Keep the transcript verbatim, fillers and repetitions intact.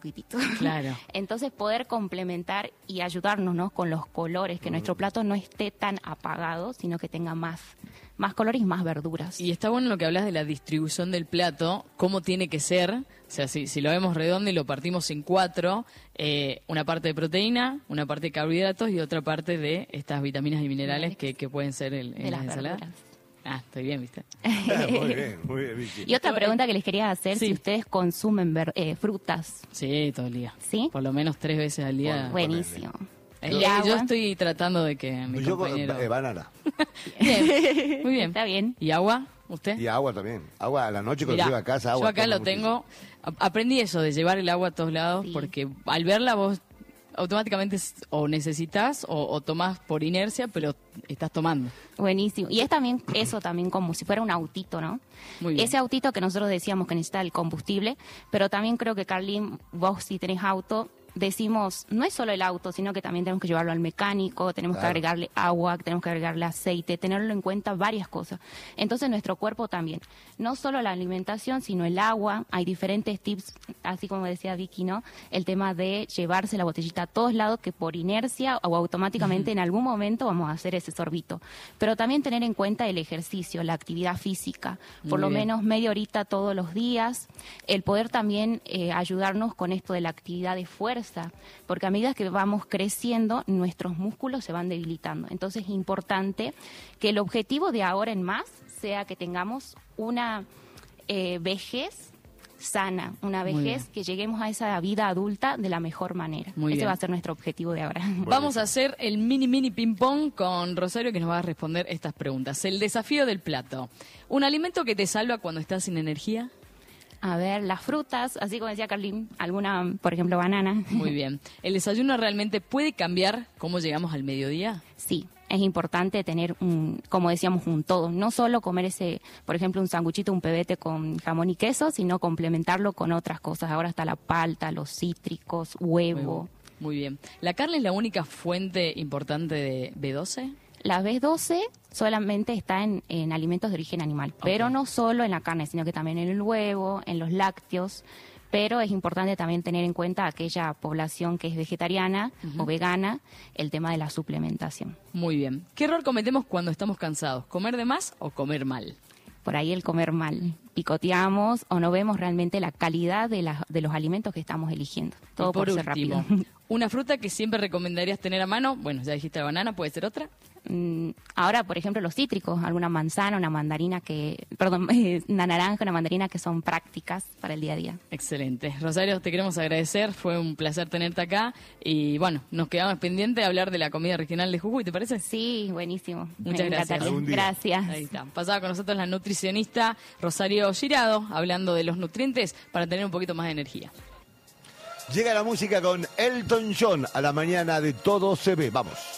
poquitito. Claro. Entonces poder complementar y ayudarnos, ¿no?, con los colores, que mm. nuestro plato no esté tan apagado, sino que tenga más, más colores y más verduras. Y está bueno lo que hablas de la distribución del plato, cómo tiene que ser. O sea, si, si lo vemos redondo y lo partimos en cuatro, eh, una parte de proteína, una parte de carbohidratos y otra parte de estas vitaminas y minerales que, que pueden ser el, en las ensaladas. Ah, estoy bien, ¿viste? Ah, muy bien, muy bien, Vicky. Y otra pregunta que les quería hacer, sí. si ustedes consumen ver, eh, frutas. Sí, todo el día. ¿Sí? Por lo menos tres veces al día. Bueno, buenísimo. Eh, ¿Y agua? Yo estoy tratando de que mi yo compañero... Eh, banana. Bien, muy bien. Está bien. ¿Y agua? ¿Usted? Y agua también. Agua a la noche cuando llego a casa, agua. Yo acá lo tengo. Aprendí eso de llevar el agua a todos lados, sí. porque al verla vos automáticamente o necesitas o, o tomás por inercia, pero estás tomando. Buenísimo. Y es también eso también como si fuera un autito, ¿no? Muy bien. Ese autito que nosotros decíamos que necesita el combustible, pero también creo que, Carlín, vos si tenés auto, decimos, no es solo el auto, sino que también tenemos que llevarlo al mecánico, tenemos claro. que agregarle agua, tenemos que agregarle aceite, tenerlo en cuenta varias cosas. Entonces nuestro cuerpo también, no solo la alimentación, sino el agua, hay diferentes tips, así como decía Vicky, ¿no? El tema de llevarse la botellita a todos lados, que por inercia o automáticamente uh-huh. en algún momento vamos a hacer ese sorbito. Pero también tener en cuenta el ejercicio, la actividad física, por Muy lo bien. menos media horita todos los días, el poder también eh, ayudarnos con esto de la actividad de fuerza, porque a medida que vamos creciendo, nuestros músculos se van debilitando. Entonces es importante que el objetivo de ahora en más sea que tengamos una eh, vejez sana, una vejez que lleguemos a esa vida adulta de la mejor manera. Muy Ese bien. va a ser nuestro objetivo de ahora. Bueno, vamos a hacer el mini mini ping pong con Rosario, que nos va a responder estas preguntas. El desafío del plato. ¿Un alimento que te salva cuando estás sin energía? A ver, las frutas, así como decía Carlín, alguna, por ejemplo, banana. Muy bien. ¿El desayuno realmente puede cambiar cómo llegamos al mediodía? Sí, es importante tener, un, como decíamos, un todo. No solo comer ese, por ejemplo, un sanguchito, un pebete con jamón y queso, sino complementarlo con otras cosas. Ahora está la palta, los cítricos, huevo. huevo. Muy bien. ¿La carne es la única fuente importante de B doce? La B doce solamente está en, en alimentos de origen animal, okay. pero no solo en la carne, sino que también en el huevo, en los lácteos. Pero es importante también tener en cuenta aquella población que es vegetariana uh-huh. o vegana, el tema de la suplementación. Muy bien. ¿Qué error cometemos cuando estamos cansados? ¿Comer de más o comer mal? Por ahí el comer mal. Picoteamos o no vemos realmente la calidad de, la, de los alimentos que estamos eligiendo. Todo por, por ser rápido. ¿Una fruta que siempre recomendarías tener a mano? Bueno, ya dijiste la banana, ¿puede ser otra? Ahora, por ejemplo, los cítricos, alguna manzana, una mandarina que, perdón, una naranja, una mandarina que son prácticas para el día a día. Excelente. Rosario, te queremos agradecer, fue un placer tenerte acá y bueno, nos quedamos pendientes de hablar de la comida regional de Jujuy, ¿te parece? Sí, buenísimo. Muchas gracias. Gracias. Ahí está. Pasaba con nosotros la nutricionista Rosario Girado, hablando de los nutrientes para tener un poquito más de energía. Llega la música con Elton John a la mañana de Todo se ve. Vamos.